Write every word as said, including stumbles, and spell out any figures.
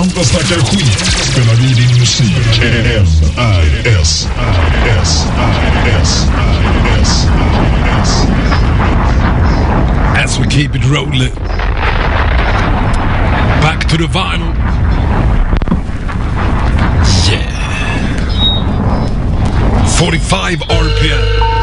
Anta snackar skit, spelar vi din musik. M I S I S I S I S I S. As we keep it rolling. Back to the vinyl. Yeah. forty-five R P M.